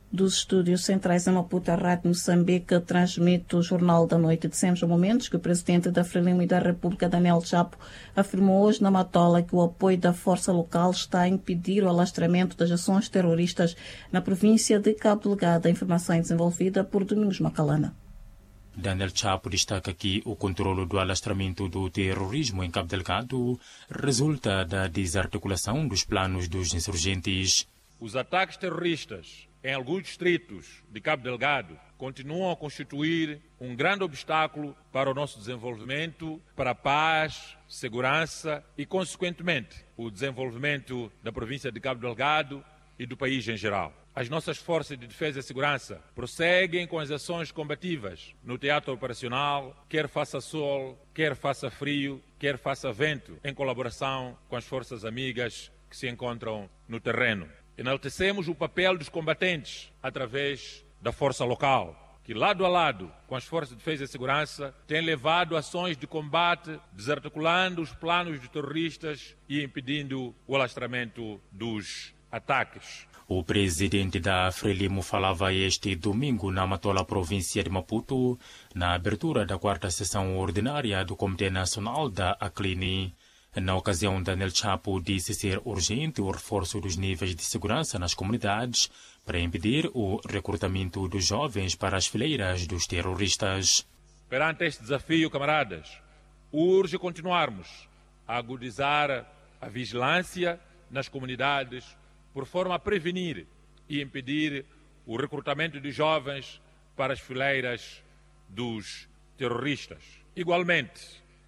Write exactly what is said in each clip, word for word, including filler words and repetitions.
Dos estúdios centrais em Maputo, a Rádio Moçambique transmite o Jornal da Noite. Dissemos há momentos que o presidente da Frelimo e da República, Daniel Chapo, afirmou hoje na Matola que o apoio da força local está a impedir o alastramento das ações terroristas na província de Cabo Delgado. A informação é desenvolvida por Domingos Macalana. Daniel Chapo destaca que o controle do alastramento do terrorismo em Cabo Delgado resulta da desarticulação dos planos dos insurgentes. Os ataques terroristas em alguns distritos de Cabo Delgado continuam a constituir um grande obstáculo para o nosso desenvolvimento, para a paz, segurança e, consequentemente, o desenvolvimento da província de Cabo Delgado e do país em geral. As nossas forças de defesa e segurança prosseguem com as ações combativas no teatro operacional, quer faça sol, quer faça frio, quer faça vento, em colaboração com as forças amigas que se encontram no terreno. Enaltecemos o papel dos combatentes através da força local, que lado a lado com as forças de defesa e segurança tem levado ações de combate, desarticulando os planos de terroristas e impedindo o alastramento dos ataques. O presidente da Frelimo falava este domingo na Matola, província de Maputo, na abertura da quarta sessão ordinária do Comitê Nacional da Aclini. Na ocasião, Daniel Chapo disse ser urgente o reforço dos níveis de segurança nas comunidades para impedir o recrutamento dos jovens para as fileiras dos terroristas. Perante este desafio, camaradas, urge continuarmos a agudizar a vigilância nas comunidades por forma a prevenir e impedir o recrutamento de jovens para as fileiras dos terroristas. Igualmente,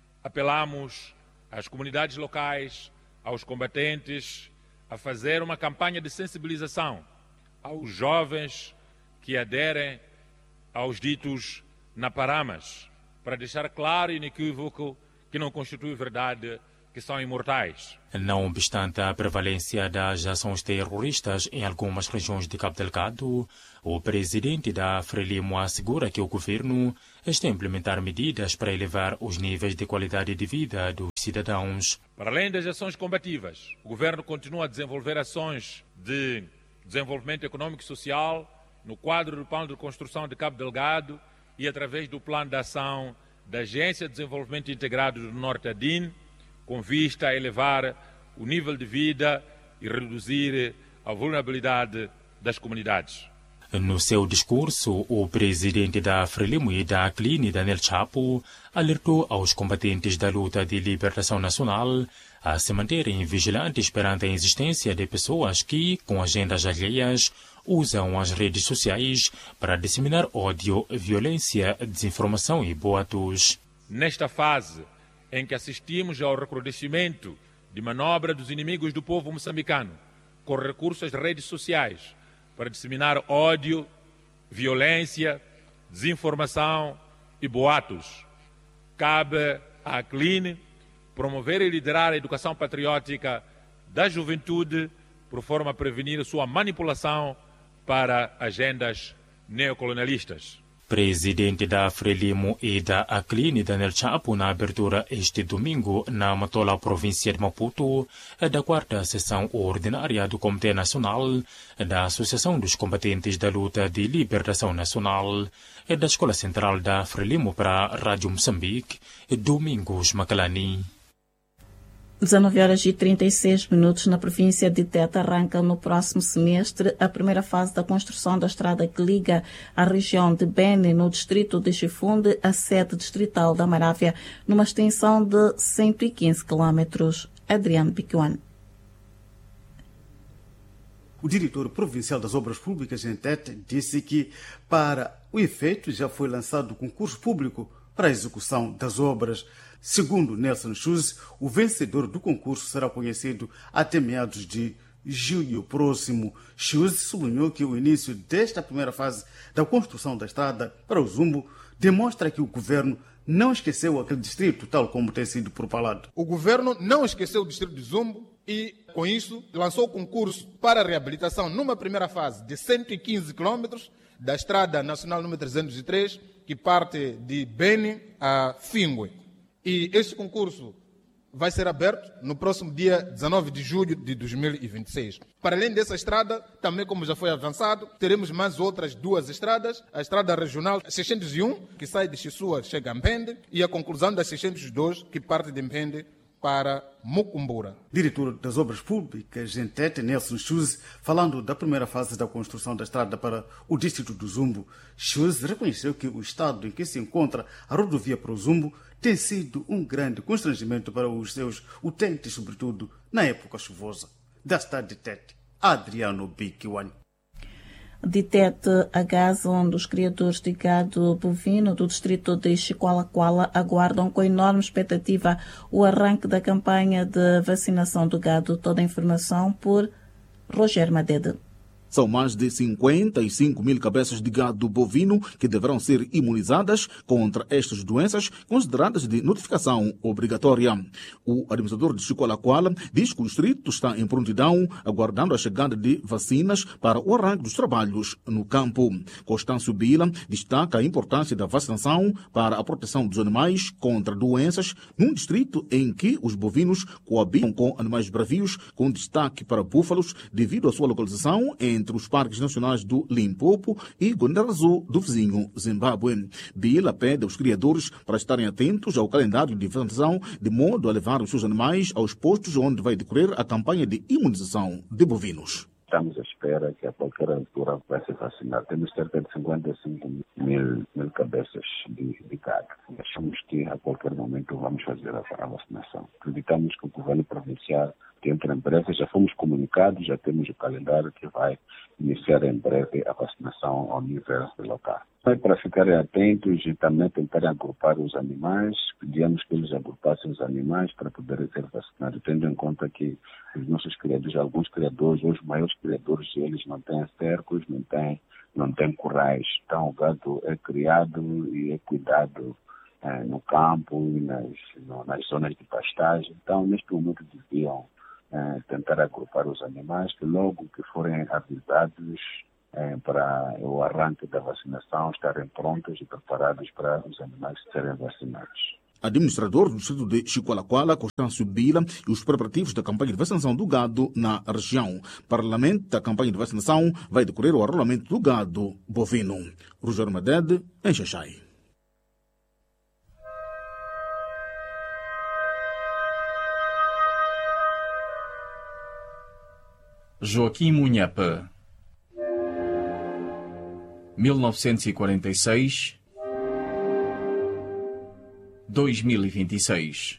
apelamos às comunidades locais, aos combatentes, a fazer uma campanha de sensibilização aos jovens que aderem aos ditos Naparamas, para deixar claro e inequívoco que não constitui verdade que são imortais. Não obstante a prevalência das ações terroristas em algumas regiões de Cabo Delgado, o presidente da Frelimo assegura que o governo está a implementar medidas para elevar os níveis de qualidade de vida dos cidadãos. Para além das ações combativas, o governo continua a desenvolver ações de desenvolvimento econômico e social no quadro do Plano de Reconstrução de Cabo Delgado e através do Plano de Ação da Agência de Desenvolvimento Integrado do Norte, A D I N, com vista a elevar o nível de vida e reduzir a vulnerabilidade das comunidades. No seu discurso, o presidente da Frelimo e da Aclini, Daniel Chapo, alertou aos combatentes da luta de libertação nacional a se manterem vigilantes perante a existência de pessoas que, com agendas alheias, usam as redes sociais para disseminar ódio, violência, desinformação e boatos. Nesta fase em que assistimos ao recrudescimento de manobra dos inimigos do povo moçambicano, com recurso às redes sociais, para disseminar ódio, violência, desinformação e boatos. Cabe à Acline promover e liderar a educação patriótica da juventude, por forma a prevenir sua manipulação para agendas neocolonialistas. Presidente da Frelimo e da Aclini, Daniel Chapo, na abertura este domingo na Matola, província de Maputo, da quarta sessão ordinária do Comitê Nacional da Associação dos Combatentes da Luta de Libertação Nacional da Escola Central da Frelimo para a Rádio Moçambique, Domingos Macalani. dezenove horas e trinta e seis minutos. Na província de Tete arranca no próximo semestre a primeira fase da construção da estrada que liga a região de Beni, no distrito de Chifunde, à sede distrital da Marávia, numa extensão de cento e quinze quilômetros. Adriano Picuan. O diretor provincial das Obras Públicas em Tete disse que, para o efeito, já foi lançado concurso público para a execução das obras. Segundo Nelson Chuse, o vencedor do concurso será conhecido até meados de julho próximo. Chuse sublinhou que o início desta primeira fase da construção da estrada para o Zumbo demonstra que o governo não esqueceu aquele distrito, tal como tem sido propalado. O governo não esqueceu o distrito de Zumbo e, com isso, lançou o concurso para a reabilitação numa primeira fase de cento e quinze quilômetros da Estrada Nacional número trezentos e três, que parte de Beni a Fingue. E este concurso vai ser aberto no próximo dia dezenove de julho de dois mil e vinte e seis. Para além dessa estrada, também como já foi avançado, teremos mais outras duas estradas. A estrada regional seiscentos e um, que sai de Chisua, chega a Mpende, e a conclusão da seiscentos e dois, que parte de Mpende para Mucumbura. Diretor das Obras Públicas em Tete, Nelson Chuse, falando da primeira fase da construção da estrada para o distrito do Zumbo, Chuse reconheceu que o estado em que se encontra a rodovia para o Zumbo tem sido um grande constrangimento para os seus utentes, sobretudo na época chuvosa. Da cidade de Tete, Adriano Bikiwani. De Tete a Gaza, onde os criadores de gado bovino do distrito de Chiqualaquala aguardam com enorme expectativa o arranque da campanha de vacinação do gado. Toda a informação por Roger Madede. São mais de cinquenta e cinco mil cabeças de gado bovino que deverão ser imunizadas contra estas doenças consideradas de notificação obrigatória. O administrador de Chiqualaquala diz que o distrito está em prontidão, aguardando a chegada de vacinas para o arranque dos trabalhos no campo. Constâncio Bila destaca a importância da vacinação para a proteção dos animais contra doenças num distrito em que os bovinos coabitam com animais bravios, com destaque para búfalos, devido à sua localização em entre os parques nacionais do Limpopo e Gondarazu do vizinho Zimbábue. Bila pede aos criadores para estarem atentos ao calendário de vacinação, de modo a levar os seus animais aos postos onde vai decorrer a campanha de imunização de bovinos. Estamos à espera que a qualquer altura vai se vacinar. Temos cerca de cinquenta e cinco mil, mil cabeças de, de gado. Achamos que a qualquer momento vamos fazer a, a vacinação. Acreditamos que o governo provincial, dentro em breve, já fomos comunicados, já temos o calendário que vai iniciar em breve a vacinação ao nível local. É para ficarem atentos e também tentarem agrupar os animais, pedíamos que eles agrupassem os animais para poderem ser vacinados, tendo em conta que os nossos criadores, alguns criadores, os maiores criadores, eles não têm cercos, não têm, não têm currais. Então o gado é criado e é cuidado eh, no campo e nas, no, nas zonas de pastagem. Então neste momento deviam eh, tentar agrupar os animais, que logo que forem avisados Eh, para o arranque da vacinação, estarem prontos e preparados para os animais serem vacinados. Administrador do distrito de Chiqualaquala, Constâncio Bila, e os preparativos da campanha de vacinação do gado na região. Paralelamente da campanha de vacinação, vai decorrer o arrolamento do gado bovino. Roger Madede, em Xaxai. Joaquim Munhapa, mil novecentos e quarenta e seis a dois mil e vinte e seis.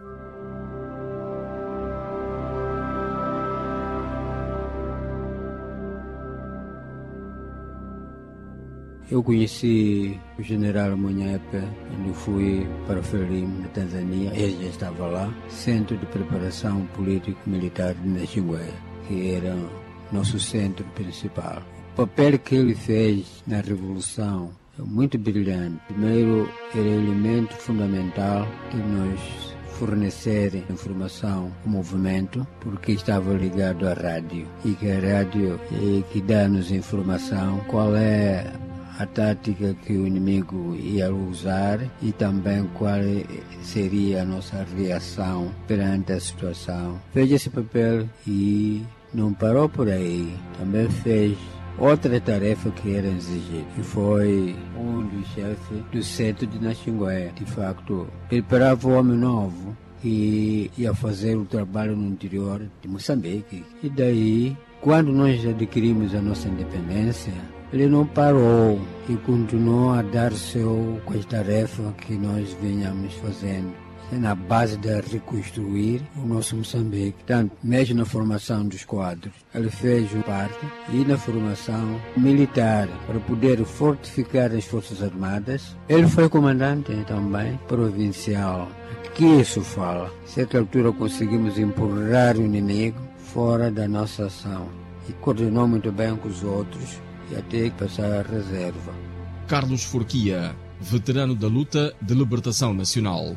Eu conheci o general Munhapa quando fui para Frelimo, na Tanzânia. Ele já estava lá, Centro de Preparação Político-Militar de Naxingué, que era nosso centro principal. O papel que ele fez na Revolução é muito brilhante. Primeiro, era o elemento fundamental de nos fornecer informação ao movimento, porque estava ligado à rádio. E que a rádio é que dá-nos informação qual é a tática que o inimigo ia usar e também qual seria a nossa reação perante a situação. Fez esse papel e não parou por aí. Também fez outra tarefa que era exigida, que foi um dos chefes do centro de Naxingué. De facto, preparava o homem novo que ia fazer o trabalho no interior de Moçambique. E daí, quando nós adquirimos a nossa independência, ele não parou e continuou a dar seu com as tarefas que nós vinhamos fazendo, na base de reconstruir o nosso Moçambique. Portanto, mesmo na formação dos quadros, ele fez parte, e na formação militar, para poder fortificar as Forças Armadas. Ele foi comandante também provincial. Que isso fala? A certa altura conseguimos empurrar o inimigo fora da nossa ação e coordenou muito bem com os outros e até passar a reserva. Carlos Forquia, veterano da luta de libertação nacional.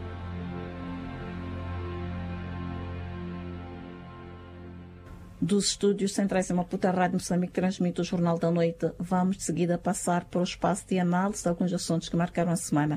Dos estúdios centrais em Maputo, a Rádio Moçambique transmite o Jornal da Noite. Vamos de seguida passar para o espaço de análise de alguns assuntos que marcaram a semana.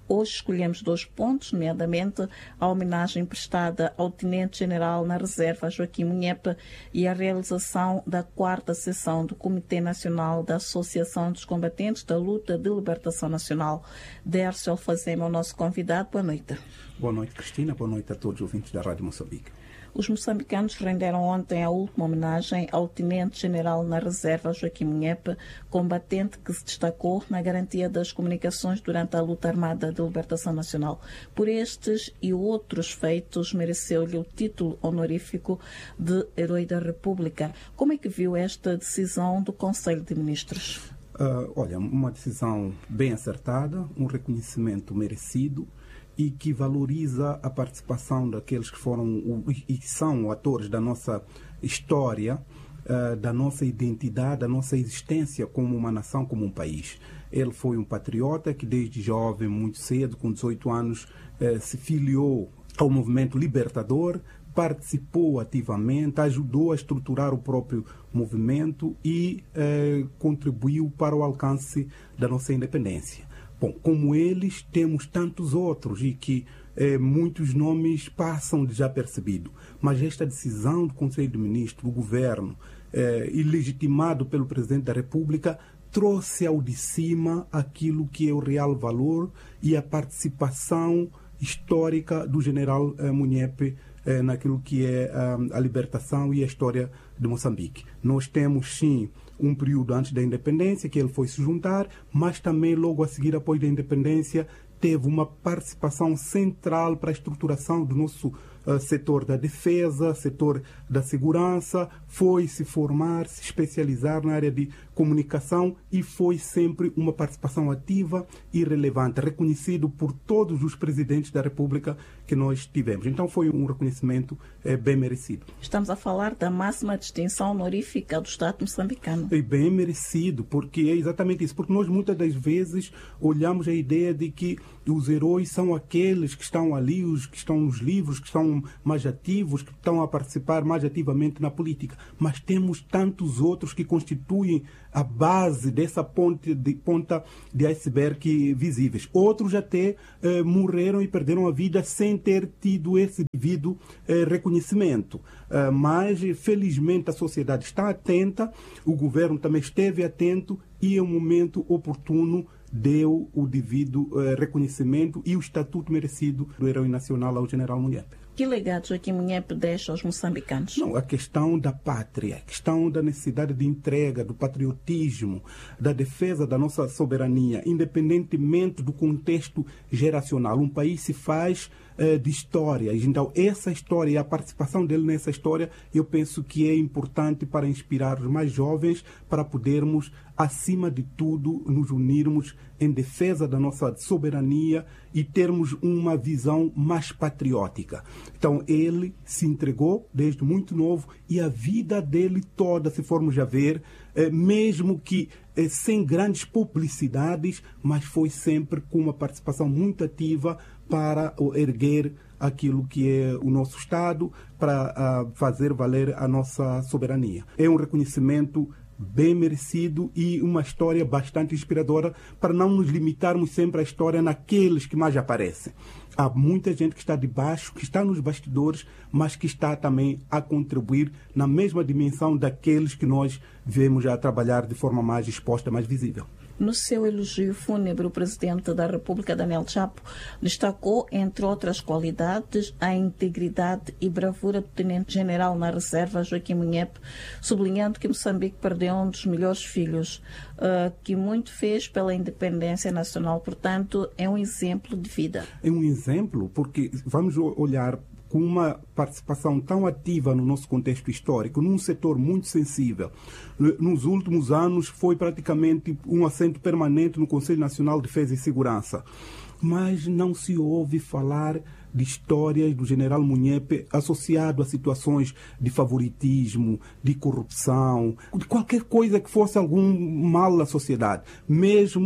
Hoje escolhemos dois pontos, nomeadamente a homenagem prestada ao Tenente-General na Reserva Joaquim Munhepe e a realização da quarta sessão do Comitê Nacional da Associação dos Combatentes da Luta de Libertação Nacional. Dércio Alfazema é o nosso convidado. Boa noite. Boa noite, Cristina. Boa noite a todos os ouvintes da Rádio Moçambique. Os moçambicanos renderam ontem a última homenagem ao Tenente-General na Reserva Joaquim Munhepe, combatente que se destacou na garantia das comunicações durante a luta armada de libertação nacional. Por estes e outros feitos, mereceu-lhe o título honorífico de Herói da República. Como é que viu esta decisão do Conselho de Ministros? Uh, olha, uma decisão bem acertada, um reconhecimento merecido e que valoriza a participação daqueles que foram e são atores da nossa história, uh, da nossa identidade, da nossa existência como uma nação, como um país. Ele foi um patriota que desde jovem, muito cedo, com dezoito anos, uh, se filiou ao movimento libertador, participou ativamente, ajudou a estruturar o próprio movimento e uh, contribuiu para o alcance da nossa independência. Bom, como eles, temos tantos outros e que eh, muitos nomes passam desapercebidos. Mas esta decisão do Conselho de Ministros, do Governo, eh, e legitimado pelo Presidente da República, trouxe ao de cima aquilo que é o real valor e a participação histórica do General eh, Munhepe eh, naquilo que é a, a libertação e a história de Moçambique. Nós temos, sim, um período antes da independência, que ele foi se juntar, mas também logo a seguir, após da independência, teve uma participação central para a estruturação do nosso uh, setor da defesa, setor da segurança, foi se formar, se especializar na área de comunicação e foi sempre uma participação ativa e relevante, reconhecido por todos os presidentes da República que nós tivemos. Então foi um reconhecimento eh, bem merecido. Estamos a falar da máxima distinção honorífica do Estado moçambicano. É bem merecido, porque é exatamente isso, porque nós muitas das vezes olhamos a ideia de que os heróis são aqueles que estão ali, os que estão nos livros, que estão mais ativos, que estão a participar mais ativamente na política. Mas temos tantos outros que constituem a base dessa ponte de, ponta de iceberg visíveis. Outros até eh, morreram e perderam a vida sem ter tido esse devido eh, reconhecimento. Uh, mas, felizmente, a sociedade está atenta, o governo também esteve atento e, em um momento oportuno, deu o devido uh, reconhecimento e o estatuto merecido do Herói Nacional ao General Munhepe. Que legado Joaquim Munhepe deixa aos moçambicanos? Não, a questão da pátria, a questão da necessidade de entrega, do patriotismo, da defesa da nossa soberania, independentemente do contexto geracional. Um país se faz uh, de histórias. Então, essa história e a participação dele nessa história, eu penso que é importante para inspirar os mais jovens, para podermos, acima de tudo, nos unirmos em defesa da nossa soberania e termos uma visão mais patriótica. Então, ele se entregou desde muito novo e a vida dele toda, se formos a ver, eh, mesmo que eh, sem grandes publicidades, mas foi sempre com uma participação muito ativa para erguer aquilo que é o nosso Estado, para uh, fazer valer a nossa soberania. É um reconhecimento bem merecido e uma história bastante inspiradora para não nos limitarmos sempre à história naqueles que mais aparecem. Há muita gente que está debaixo, que está nos bastidores, mas que está também a contribuir na mesma dimensão daqueles que nós vemos a trabalhar de forma mais exposta, mais visível. No seu elogio fúnebre, o Presidente da República, Daniel Chapo, destacou, entre outras qualidades, a integridade e bravura do Tenente-General na Reserva, Joaquim Munhepe, sublinhando que Moçambique perdeu um dos melhores filhos, uh, que muito fez pela independência nacional. Portanto, é um exemplo de vida. É um exemplo, porque vamos olhar com uma participação tão ativa no nosso contexto histórico, num setor muito sensível. Nos últimos anos foi praticamente um assento permanente no Conselho Nacional de Defesa e Segurança. Mas não se ouve falar de histórias do General Munhepe associado a situações de favoritismo, de corrupção, de qualquer coisa que fosse algum mal à sociedade. Mesmo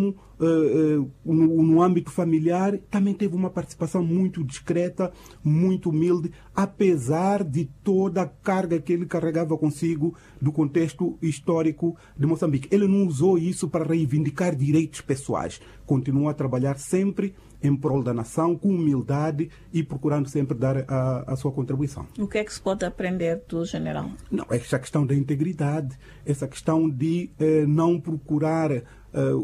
uh, uh, no, no âmbito familiar, também teve uma participação muito discreta, muito humilde, apesar de toda a carga que ele carregava consigo do contexto histórico de Moçambique. Ele não usou isso para reivindicar direitos pessoais. Continua a trabalhar sempre em prol da nação, com humildade e procurando sempre dar a, a sua contribuição. O que é que se pode aprender do general? Não, essa questão da integridade, essa questão de eh, não procurar eh,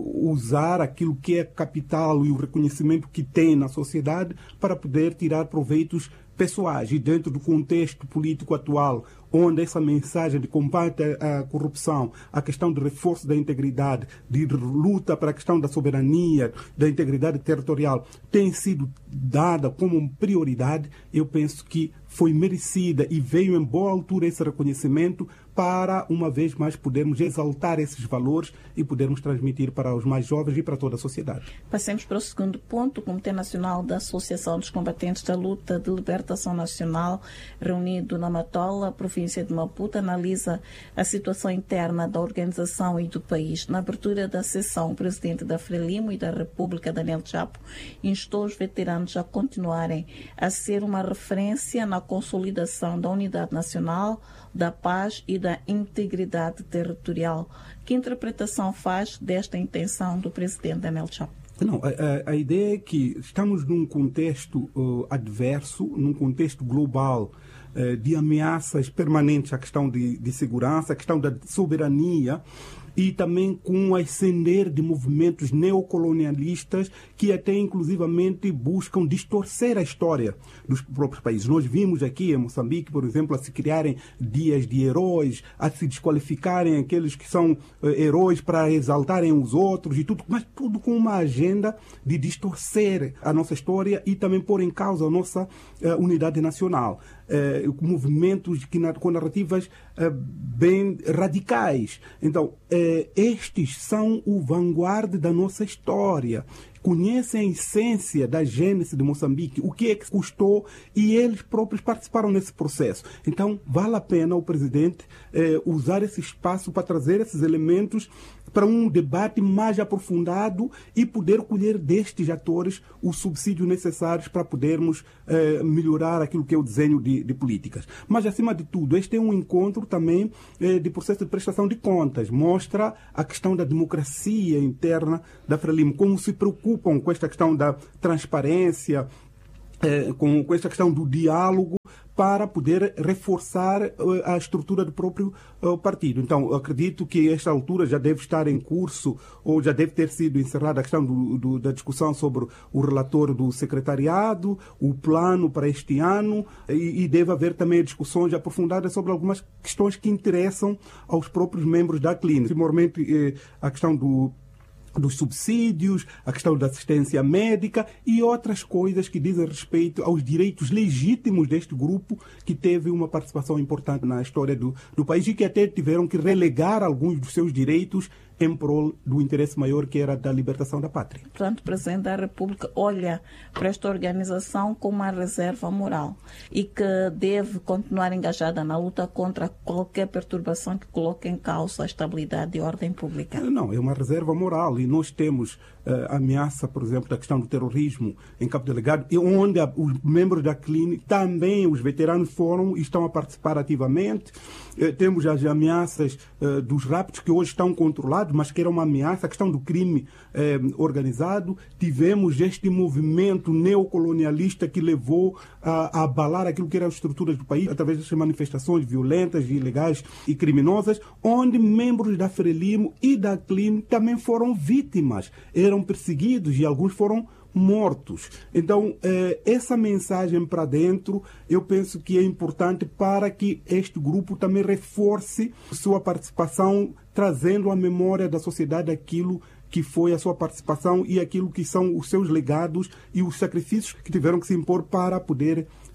usar aquilo que é capital e o reconhecimento que tem na sociedade para poder tirar proveitos pessoais. E dentro do contexto político atual, onde essa mensagem de combate à corrupção, a questão de reforço da integridade, de luta para a questão da soberania, da integridade territorial, tem sido dada como prioridade, eu penso que foi merecida e veio em boa altura esse reconhecimento para, uma vez mais, podermos exaltar esses valores e podermos transmitir para os mais jovens e para toda a sociedade. Passemos para o segundo ponto. O Comitê Nacional da Associação dos Combatentes da Luta de Libertação Nacional, reunido na Matola, província de Maputo, analisa a situação interna da organização e do país. Na abertura da sessão, o presidente da Frelimo e da República, Daniel Chapo, instou os veteranos a continuarem a ser uma referência na consolidação da unidade nacional, da paz e da integridade territorial. Que interpretação faz desta intenção do presidente Daniel Chapo? Não, a, a ideia é que estamos num contexto uh, adverso, num contexto global uh, de ameaças permanentes à questão de, de segurança, à questão da soberania, e também com o ascender de movimentos neocolonialistas que até inclusivamente buscam distorcer a história dos próprios países. Nós vimos aqui em Moçambique, por exemplo, a se criarem dias de heróis, a se desqualificarem aqueles que são uh, heróis para exaltarem os outros e tudo, mas tudo com uma agenda de distorcer a nossa história e também pôr em causa a nossa uh, unidade nacional. Uh, movimentos que, com narrativas uh, bem radicais. Então, uh, estes são o vanguarda da nossa história. Conhecem a essência da gênese de Moçambique, o que é que custou, e eles próprios participaram nesse processo. Então, vale a pena o presidente eh, usar esse espaço para trazer esses elementos para um debate mais aprofundado e poder colher destes atores os subsídios necessários para podermos eh, melhorar aquilo que é o desenho de, de políticas. Mas, acima de tudo, este é um encontro também eh, de processo de prestação de contas. Mostra a questão da democracia interna da Frelimo, como se preocupam com esta questão da transparência, eh, com, com esta questão do diálogo, para poder reforçar uh, a estrutura do próprio uh, partido. Então, acredito que esta altura já deve estar em curso, ou já deve ter sido encerrada a questão do, do, da discussão sobre o relatório do secretariado, o plano para este ano, e, e deve haver também discussões aprofundadas sobre algumas questões que interessam aos próprios membros da clínica. Primordialmente, eh, a questão do dos subsídios, a questão da assistência médica e outras coisas que dizem respeito aos direitos legítimos deste grupo que teve uma participação importante na história do, do país e que até tiveram que relegar alguns dos seus direitos em prol do interesse maior, que era da libertação da pátria. Portanto, o Presidente da República olha para esta organização com uma reserva moral e que deve continuar engajada na luta contra qualquer perturbação que coloque em causa a estabilidade e a ordem pública. Não, é uma reserva moral e nós temos uh, a ameaça, por exemplo, da questão do terrorismo em Cabo Delgado, onde a, os membros da clínica, também os veteranos foram e estão a participar ativamente. Uh, temos as ameaças uh, dos raptos que hoje estão controlados, mas que era uma ameaça, a questão do crime eh, organizado. Tivemos este movimento neocolonialista que levou a, a abalar aquilo que eram as estruturas do país, através das manifestações violentas, ilegais e criminosas, onde membros da Frelimo e da Clim também foram vítimas, eram perseguidos e alguns foram mortos. Então, eh, essa mensagem para dentro, eu penso que é importante para que este grupo também reforce sua participação, trazendo à memória da sociedade aquilo que foi a sua participação e aquilo que são os seus legados e os sacrifícios que tiveram que se impor para poder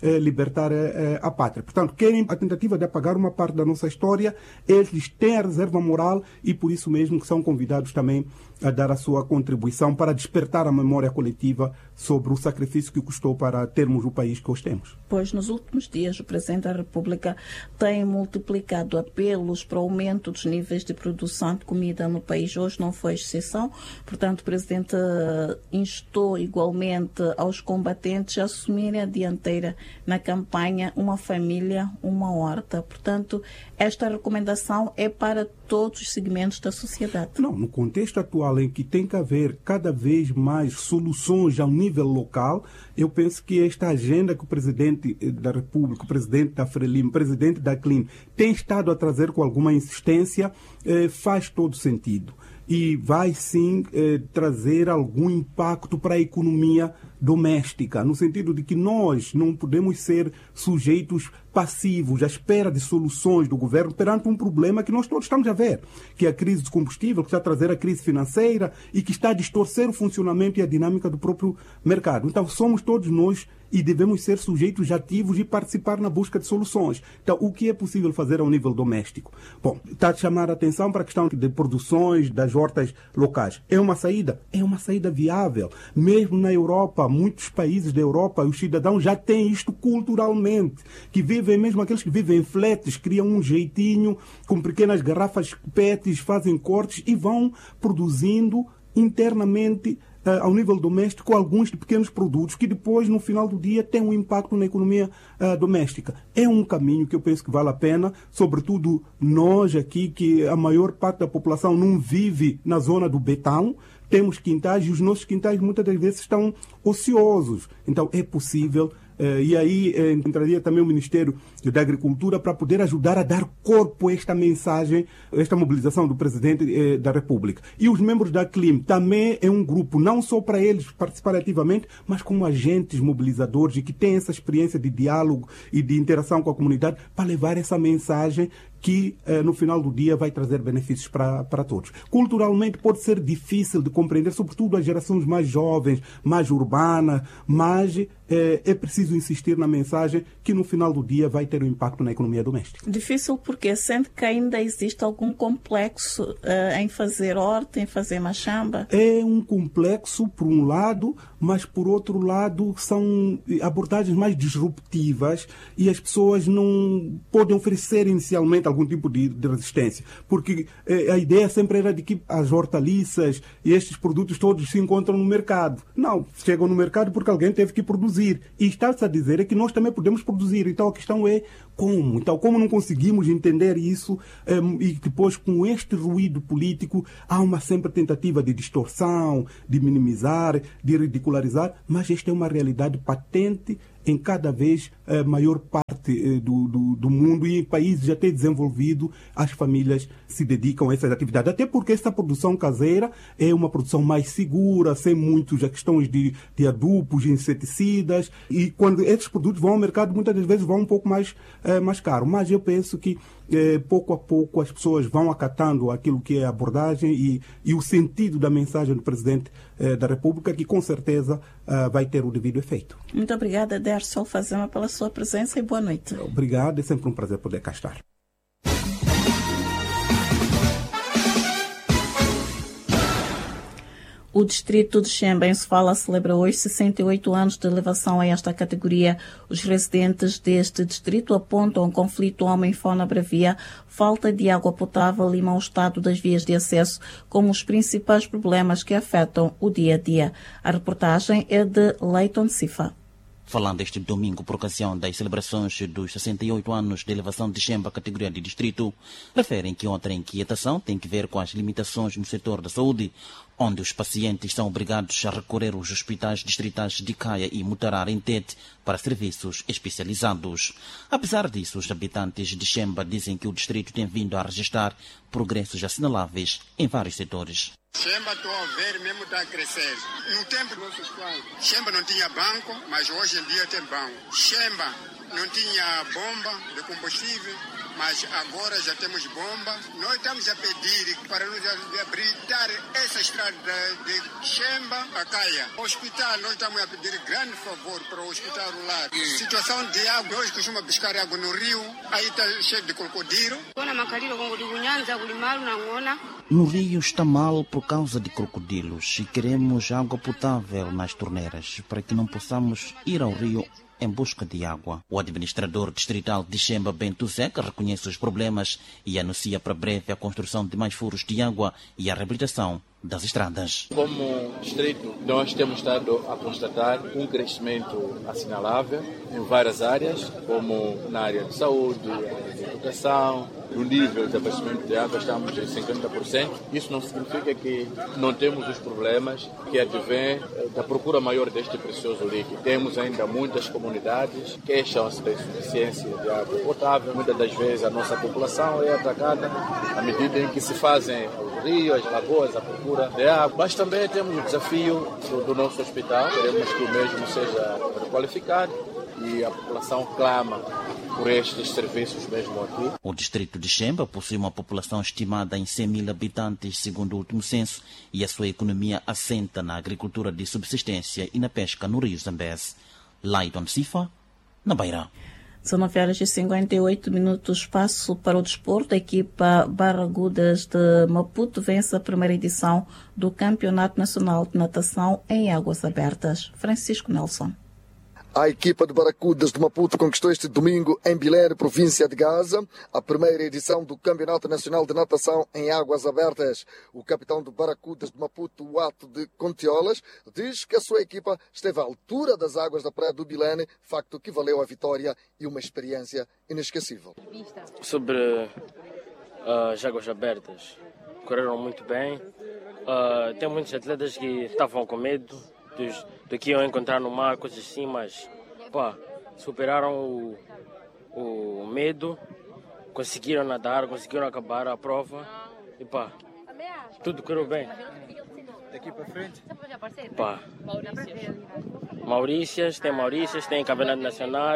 eh, libertar eh, a pátria. Portanto, querem a tentativa de apagar uma parte da nossa história, eles têm a reserva moral e por isso mesmo que são convidados também a dar a sua contribuição para despertar a memória coletiva sobre o sacrifício que custou para termos o país que hoje temos. Pois nos últimos dias o Presidente da República tem multiplicado apelos para o aumento dos níveis de produção de comida no país. Hoje não foi exceção. Portanto, o Presidente instou igualmente aos combatentes a assumirem a dianteira na campanha Uma Família, Uma Horta. Portanto, esta recomendação é para todos os segmentos da sociedade. Não, no contexto atual em que tem que haver cada vez mais soluções ao nível local, eu penso que esta agenda que o Presidente da República, o Presidente da Frelimo, o Presidente da Clim tem estado a trazer com alguma insistência, eh, faz todo sentido. E vai sim eh, trazer algum impacto para a economia doméstica, no sentido de que nós não podemos ser sujeitos passivos à espera de soluções do governo perante um problema que nós todos estamos a ver, que é a crise de combustível, que está a trazer a crise financeira e que está a distorcer o funcionamento e a dinâmica do próprio mercado. Então, somos todos nós e devemos ser sujeitos ativos e participar na busca de soluções. Então, o que é possível fazer ao nível doméstico? Bom, está a chamar a atenção para a questão de produções das hortas locais. É uma saída? É uma saída viável. Mesmo na Europa, muitos países da Europa, os cidadãos já têm isto culturalmente, que vivem, mesmo aqueles que vivem em fletes, criam um jeitinho, com pequenas garrafas P E Ts, fazem cortes e vão produzindo internamente Uh, ao nível doméstico, alguns pequenos produtos que depois, no final do dia, têm um impacto na economia uh, doméstica. É um caminho que eu penso que vale a pena, sobretudo nós aqui, que a maior parte da população não vive na zona do betão, temos quintais e os nossos quintais muitas das vezes estão ociosos. Então, é possível. Uh, e aí uh, entraria também o Ministério da Agricultura para poder ajudar a dar corpo a esta mensagem, esta mobilização do Presidente uh, da República. E os membros da Clim também é um grupo, não só para eles participarem ativamente, mas como agentes mobilizadores e que têm essa experiência de diálogo e de interação com a comunidade para levar essa mensagem que eh, no final do dia vai trazer benefícios para, para todos. Culturalmente pode ser difícil de compreender, sobretudo as gerações mais jovens, mais urbanas, mas eh, é preciso insistir na mensagem que no final do dia vai ter um impacto na economia doméstica. Difícil porque sendo que ainda existe algum complexo uh, em fazer horta, em fazer machamba? É um complexo por um lado, mas por outro lado são abordagens mais disruptivas e as pessoas não podem oferecer inicialmente algum tipo de, de resistência, porque eh, a ideia sempre era de que as hortaliças e estes produtos todos se encontram no mercado. Não, chegam no mercado porque alguém teve que produzir. E está-se a dizer é que nós também podemos produzir. Então a questão é como? Então, como não conseguimos entender isso eh, e depois com este ruído político há uma sempre tentativa de distorção, de minimizar, de ridicularizar, mas esta é uma realidade patente em cada vez eh, maior parte eh, do, do, do mundo e em países até desenvolvidos, as famílias se dedicam a essas atividades. Até porque essa produção caseira é uma produção mais segura, sem muitas questões de, de adubos, inseticidas, e quando esses produtos vão ao mercado, muitas das vezes vão um pouco mais, eh, mais caro. Mas eu penso que eh, pouco a pouco as pessoas vão acatando aquilo que é a abordagem e, e o sentido da mensagem do Presidente eh, da República, que com certeza eh, vai ter o devido efeito. Muito obrigada, Derson Fazema, pela sua presença e boa noite. Obrigado, é sempre um prazer poder cá estar. O distrito de Xemba, em Sofala, celebra hoje sessenta e oito anos de elevação a esta categoria. Os residentes deste distrito apontam conflito homem-fauna-bravia, falta de água potável e mau estado das vias de acesso como os principais problemas que afetam o dia a dia. A reportagem é de Leighton Sifa. Falando este domingo por ocasião das celebrações dos sessenta e oito anos de elevação de Xemba à categoria de distrito, referem que outra inquietação tem que ver com as limitações no setor da saúde, onde os pacientes são obrigados a recorrer aos hospitais distritais de Caia e Mutarara em Tete para serviços especializados. Apesar disso, os habitantes de Xemba dizem que o distrito tem vindo a registrar progressos assinaláveis em vários setores. Xemba, estou a ver, mesmo está a crescer. No tempo dos nossos pais, Xemba não tinha banco, mas hoje em dia tem banco. Xemba não tinha bomba de combustível, mas agora já temos bomba. Nós estamos a pedir para nos habilitar essa estrada de Xemba a Caia. O hospital, nós estamos a pedir grande favor para o hospital rural. Situação de água, hoje costuma buscar água no rio, aí está cheio de crocodilo. No rio está mal por causa de crocodilos e queremos água potável nas torneiras para que não possamos ir ao rio em busca de água. O administrador distrital de Xemba, Bento Zeca, reconhece os problemas e anuncia para breve a construção de mais furos de água e a reabilitação das estradas. Como distrito, nós temos estado a constatar um crescimento assinalável em várias áreas, como na área de saúde, área de educação. No nível de abastecimento de água estamos em cinquenta por cento. Isso não significa que não temos os problemas que advêm da procura maior deste precioso líquido. Temos ainda muitas comunidades que queixam-se da insuficiência de água potável. Muitas das vezes a nossa população é atacada à medida em que se fazem os rios, as lagoas, a procura de água. Mas também temos o desafio do, do nosso hospital. Queremos que o mesmo seja requalificado e a população clama por estes serviços mesmo aqui. O distrito de Xemba possui uma população estimada em cem mil habitantes, segundo o último censo, e a sua economia assenta na agricultura de subsistência e na pesca no rio Zambeze. Laidon Sifa, na Beira. São nove horas e cinquenta e oito minutos. Passo para o desporto. A equipa Barragudas de Maputo vence a primeira edição do Campeonato Nacional de Natação em Águas Abertas. Francisco Nelson. A equipa de Barracudas de Maputo conquistou este domingo em Bilene, província de Gaza, a primeira edição do Campeonato Nacional de Natação em Águas Abertas. O capitão de Barracudas de Maputo, o Ato de Contiolas, diz que a sua equipa esteve à altura das águas da praia do Bilene, facto que valeu a vitória e uma experiência inesquecível. Sobre uh, as águas abertas, correram muito bem. Uh, tem muitos atletas que estavam com medo Dos, do que iam encontrar no mar, coisas assim, mas pá, superaram o, o medo, conseguiram nadar, conseguiram acabar a prova e pá, tudo correu bem. Daqui para frente? Pá, Maurícias, tem Maurícias, tem Campeonato Nacional,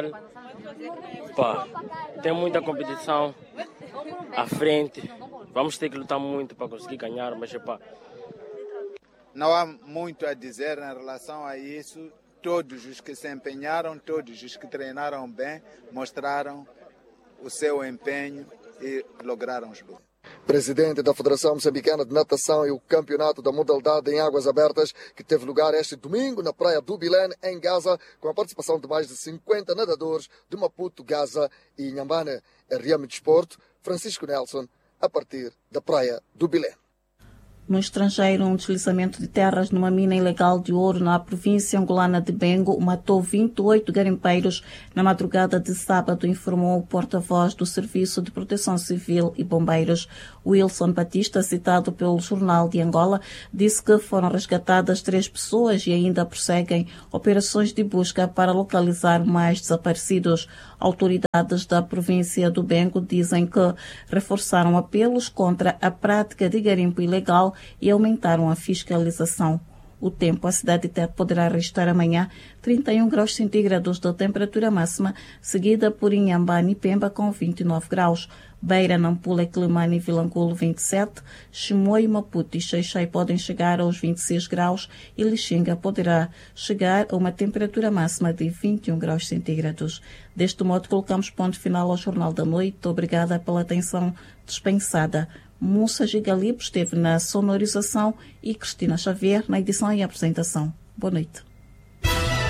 pá, tem muita competição à frente, vamos ter que lutar muito para conseguir ganhar, mas pá. Não há muito a dizer em relação a isso. Todos os que se empenharam, todos os que treinaram bem, mostraram o seu empenho e lograram os gols. Presidente da Federação Moçambicana de Natação e o Campeonato da Modalidade em Águas Abertas, que teve lugar este domingo na praia do Bilene, em Gaza, com a participação de mais de cinquenta nadadores de Maputo, Gaza e Inhambane. R M Desporto, Francisco Nelson, a partir da praia do Bilene. No estrangeiro, um deslizamento de terras numa mina ilegal de ouro na província angolana de Bengo matou vinte e oito garimpeiros na madrugada de sábado, informou o porta-voz do Serviço de Proteção Civil e Bombeiros. Wilson Batista, citado pelo Jornal de Angola, disse que foram resgatadas três pessoas e ainda prosseguem operações de busca para localizar mais desaparecidos. Autoridades da província do Bengo dizem que reforçaram apelos contra a prática de garimpo ilegal e aumentaram a fiscalização. O tempo, a cidade de Tete poderá registrar amanhã trinta e um graus centígrados de temperatura máxima, seguida por Inhambane e Pemba com vinte e nove graus. Beira, Nampula, Quilimane e Vilanculo vinte e sete, Chimoio, Maputo e Xai-Xai podem chegar aos vinte e seis graus e Lixinga poderá chegar a uma temperatura máxima de vinte e um graus centígrados. Deste modo, colocamos ponto final ao Jornal da Noite. Obrigada pela atenção dispensada. Moussa Gigalibo esteve na sonorização e Cristina Xavier na edição e apresentação. Boa noite.